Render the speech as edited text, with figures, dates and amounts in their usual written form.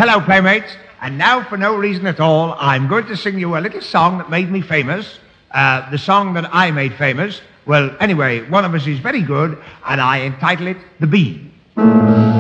hello, playmates. And now, for no reason at all, I'm going to sing you a little song that made me famous. The song that I made famous. Well, anyway, one of us is very good, and I entitle it The Bee.